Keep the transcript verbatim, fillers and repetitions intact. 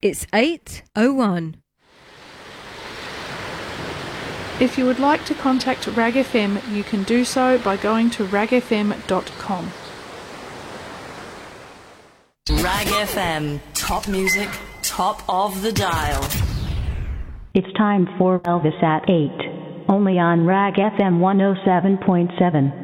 It's eight oh one. If you would like to contact Rag F M, you can do so by going to rag f m dot com. Rag F M, top music, top of the dial. It's time for Elvis at eight, only on Rag F M one oh seven point seven.